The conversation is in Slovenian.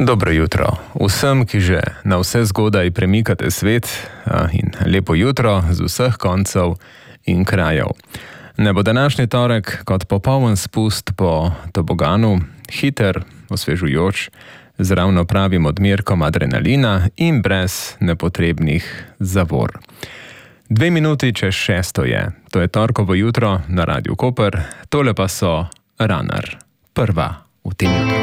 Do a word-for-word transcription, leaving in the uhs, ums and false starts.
Dobro jutro vsem, ki že na vse zgodaj premikate svet, in lepo jutro z vseh koncev in krajev. Ne bo današnji torek kot popoln spust po toboganu, hiter, osvežujoč, z ravno pravim odmerkom adrenalina in brez nepotrebnih zavor. Dve minuti čez šesto je, to je torkovo jutro na Radiu Koper, tole pa so Runner, prva v tem jutru.